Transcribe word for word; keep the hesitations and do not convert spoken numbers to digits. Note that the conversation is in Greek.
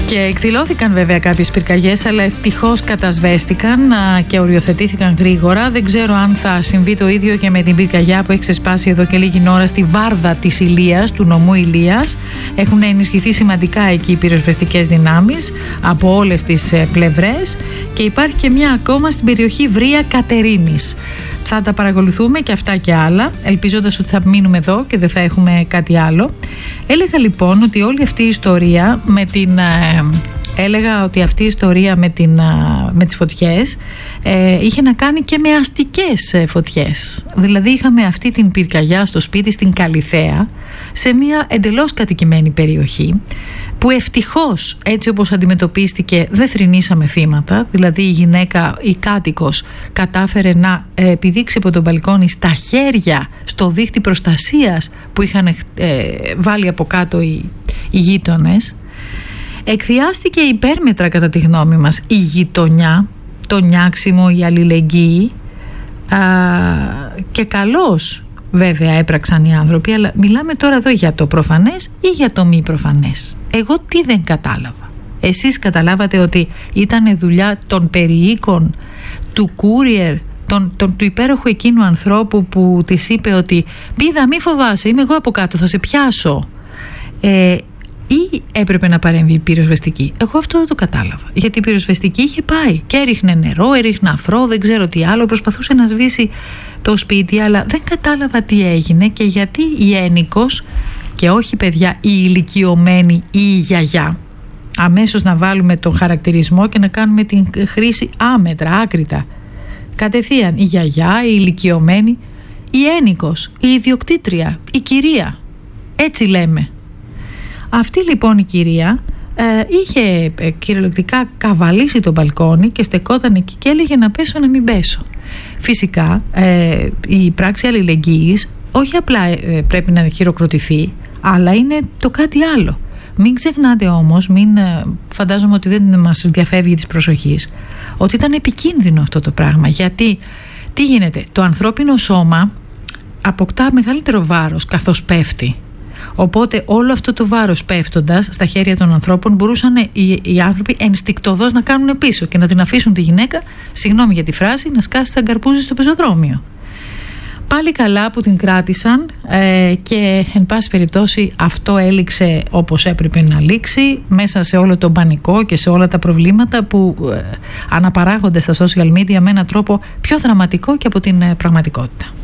Και εκδηλώθηκαν βέβαια κάποιες πυρκαγιές, αλλά ευτυχώς κατασβέστηκαν και οριοθετήθηκαν γρήγορα. Δεν ξέρω αν θα συμβεί το ίδιο και με την πυρκαγιά που έχει ξεσπάσει εδώ και λίγη ώρα στη Βάρδα της Ηλίας, του νομού Ηλίας. Έχουν ενισχυθεί σημαντικά εκεί οι πυροσβεστικές δυνάμεις από όλες τις πλευρές και υπάρχει και μια ακόμα στην περιοχή Βρία Κατερίνης. Θα τα παρακολουθούμε και αυτά και άλλα, ελπίζοντας ότι θα μείνουμε εδώ και δεν θα έχουμε κάτι άλλο. Έλεγα λοιπόν ότι όλη αυτή η ιστορία με την... Έλεγα ότι αυτή η ιστορία με, την, με τις φωτιές ε, είχε να κάνει και με αστικές φωτιές. Δηλαδή είχαμε αυτή την πυρκαγιά στο σπίτι στην Καλιθέα, σε μια εντελώς κατοικημένη περιοχή, που ευτυχώς έτσι όπως αντιμετωπίστηκε δεν θρηνήσαμε θύματα. Δηλαδή η γυναίκα, η κάτοικος, κατάφερε να ε, επιδείξει από τον μπαλκόνι στα χέρια στο δίχτυ προστασίας που είχαν ε, βάλει από κάτω οι, οι γείτονες. Εκθιάστηκε υπέρμετρα κατά τη γνώμη μας η γειτονιά, το νιάξιμο, η αλληλεγγύη α, και καλώς βέβαια έπραξαν οι άνθρωποι, αλλά μιλάμε τώρα εδώ για το προφανές ή για το μη προφανές. Εγώ τι δεν κατάλαβα? Εσείς καταλάβατε ότι ήταν δουλειά των περιοίκων, του courier, τον, τον, του υπέροχου εκείνου ανθρώπου που της είπε ότι «Πίδα, μη φοβάσαι, είμαι εγώ από κάτω, θα σε πιάσω». Ε, ή έπρεπε να παρέμβει η πυροσβεστική? Εγώ αυτό δεν το κατάλαβα. Γιατί η πυροσβεστική είχε πάει και έριχνε νερό, έριχνε αφρό, δεν ξέρω τι άλλο, προσπαθούσε να σβήσει το σπίτι, αλλά δεν κατάλαβα τι έγινε και γιατί η ένοικος και όχι παιδιά η ηλικιωμένη ή η γιαγιά. Αμέσως να βάλουμε τον χαρακτηρισμό και να κάνουμε την χρήση άμετρα, άκρητα. Κατευθείαν η γιαγιά, η ηλικιωμένη, η ένοικος, η ιδιοκτήτρια, η κυρία. Έτσι λέμε. Αυτή λοιπόν η κυρία ε, είχε ε, κυριολεκτικά καβαλήσει το μπαλκόνι και στεκόταν εκεί και έλεγε να πέσω, να μην πέσω. Φυσικά ε, η πράξη αλληλεγγύης όχι απλά ε, πρέπει να χειροκροτηθεί, αλλά είναι το κάτι άλλο. Μην ξεχνάτε όμως, μην, ε, φαντάζομαι ότι δεν μας διαφεύγει της προσοχής, ότι ήταν επικίνδυνο αυτό το πράγμα. Γιατί τι γίνεται? Το ανθρώπινο σώμα αποκτά μεγαλύτερο βάρος καθώς πέφτει. Οπότε όλο αυτό το βάρος πέφτοντας στα χέρια των ανθρώπων, μπορούσαν οι, οι άνθρωποι ενστικτωδώς να κάνουν πίσω και να την αφήσουν τη γυναίκα, συγγνώμη για τη φράση, να σκάσει σαν καρπούζι στο πεζοδρόμιο. Πάλι καλά που την κράτησαν ε, και εν πάση περιπτώσει αυτό έληξε όπως έπρεπε να λήξει, μέσα σε όλο το πανικό και σε όλα τα προβλήματα που ε, αναπαράγονται στα social media με έναν τρόπο πιο δραματικό και από την ε, πραγματικότητα.